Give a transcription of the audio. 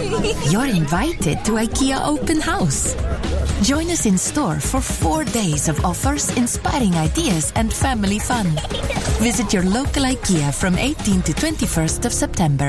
You're invited to IKEA Open House. Join us in store for 4 days of offers, inspiring ideas, and family fun. Visit your local IKEA from 18 to 21st of September.